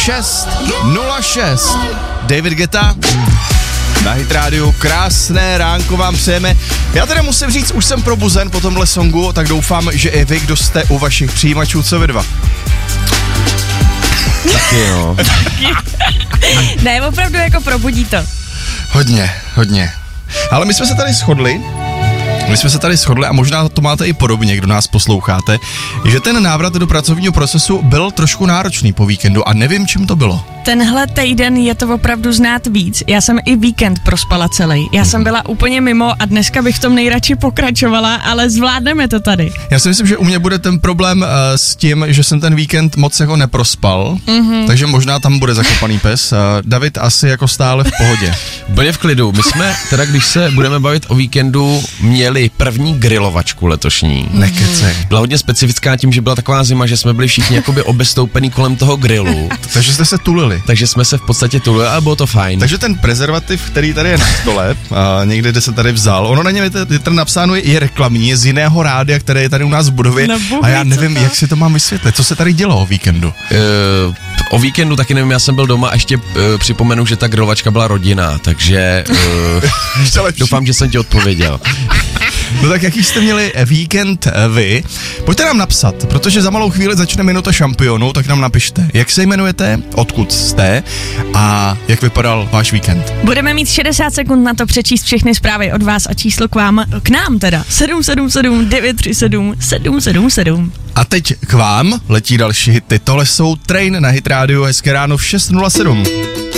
606. David Guetta na Hit Radio, krásné ránko vám přejeme. Já teda musím říct, už jsem probuzen po tomhle songu, tak doufám, že i vy, kdo jste u vašich přijímačů, co vy dva. Taky jo. Ne, opravdu jako probudí to. Hodně. Ale my jsme se tady shodli a možná to máte i podobně, kdo nás posloucháte, že ten návrat do pracovního procesu byl trošku náročný po víkendu a nevím, čím to bylo. Tenhle týden je to opravdu znát víc. Já jsem i víkend prospala celý. Já jsem byla úplně mimo a dneska bych v tom nejradši pokračovala, ale zvládneme to tady. Já si myslím, že u mě bude ten problém s tím, že jsem ten víkend moc jako neprospal, takže možná tam bude zakopaný pes. David asi jako stále v pohodě. Úplně v klidu. My jsme teda, když se budeme bavit o víkendu, měli první grilovačku letošní. Nekecej. Byla hodně specifická tím, že byla taková zima, že jsme byli všichni jakoby obestoupený kolem toho grilu. Takže jste se tulili. Takže jsme se v podstatě tulili a bylo to fajn. Takže ten prezervativ, který tady je na stole, někde, kde se tady vzal, ono na něm je tady napsáno, je reklamní, je z jiného rádia, které je tady u nás v budově. A já nevím, jak si to mám vysvětlit. Co se tady dělo o víkendu? O víkendu taky nevím, já jsem byl doma a ještě připomenu, že ta grilovačka byla rodinná, takže doufám, že jsem ti odpověděl. No tak jaký jste měli víkend vy? Pojďte nám napsat, protože za malou chvíli začne Minuta šampionů, tak nám napište, jak se jmenujete, odkud jste a jak vypadal váš víkend. Budeme mít 60 sekund na to přečíst všechny zprávy od vás a číslo k nám teda 777 937 777. A teď k vám letí další hity. Tohle jsou Train na Hit Radio, hezké ráno v 6:07.